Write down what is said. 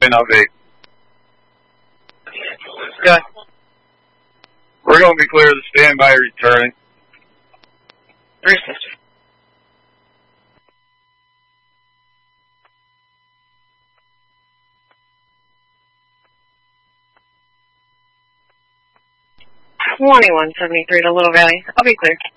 10-8. Okay. We're going to be clear of the standby returning. 360. $21.73 to Little Valley. I'll be clear.